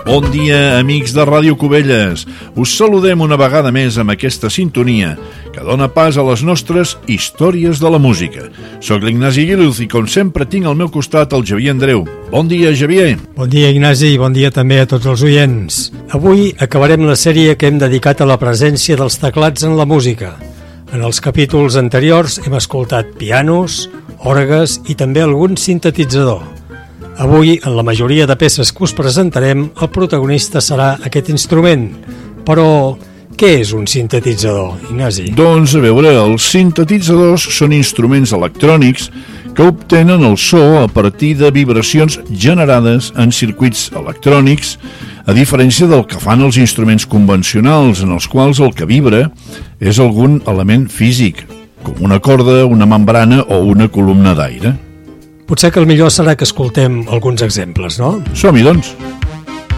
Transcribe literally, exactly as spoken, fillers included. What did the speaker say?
Bon dia, amics de Ràdio Cubelles. Us saludem una vegada més amb aquesta sintonia que dona pas a les nostres històries de la música. Soc l'Ignasi Guiluz i, com sempre, tinc al meu costat el Xavier Andreu. Bon dia, Xavier. Bon dia, Ignasi, i bon dia també a tots els oients. Avui acabarem la sèrie que hem dedicat a la presència dels teclats en la música. En els capítols anteriors hem escoltat pianos, orgues i també algun sintetitzador. Avui, en la majoria de peces que us presentarem, el protagonista serà aquest instrument. Però què és un sintetitzador, Ignasi? Doncs, a veure, els sintetitzadors són instruments electrònics que obtenen el so a partir de vibracions generades en circuits electrònics, a diferència del que fan els instruments convencionals, en els quals el que vibra és algun element físic, com una corda, una membrana o una columna d'aire. Potser que el millor serà que escoltem alguns exemples, no? Som-hi, doncs!